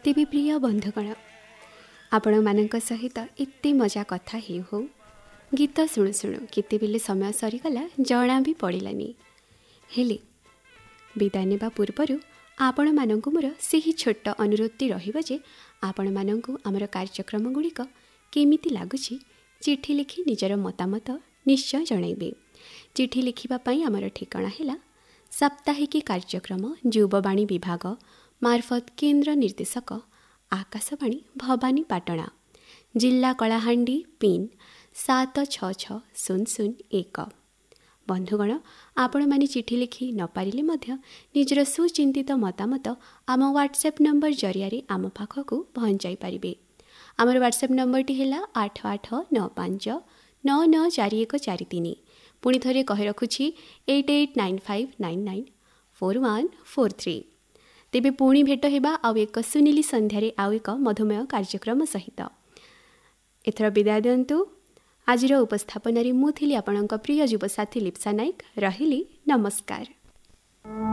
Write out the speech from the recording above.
तेबे प्रिय बंधुगण आपण मानक सहित एते मजा कथा हे हो गीत शुणु शुणु केतेबेले समय सरीगला जना भी पड़ानी हेले विदाय नेबा पूर्वरु आपण मानकु मोर सेही छोट अनुरोधटी रहिबो जे आपण मानकु आमर कार्यक्रम गुड़िक केमिति लागुछि चिठी लिखि निजर मतामत निश्चय जणाइबे। चिठी लिखिबा पई आमर ठिकाना हेला साप्ताहिकी कार्यक्रम युववाणी विभाग मार्फत केन्द्र निर्देशक आकाशवाणी भवानी पाटणा जिला कलाहांडी पिन 766001। बंधुगण आपण माने चिठी लिखि न पारिले मध्य निजर सुचिंतित मतामत आम व्हाट्सएप नंबर जरिया आम पाखकु पहुंचाई पारिबे। आमर व्हाट्सएप नंबरटी हेला 8895994143। पुणी थरे कहि रखुछि 8895994143। तेबे पुणी भेट हेबा आउ एक सुनीली संध्यारे आउ एक मधुमेह कार्यक्रम सहित। एथर विदाय दियंतु। आजिर उपस्थापन मु थिली आपणक प्रिय युवसाथी लिप्सा नायक। रहिली नमस्कार।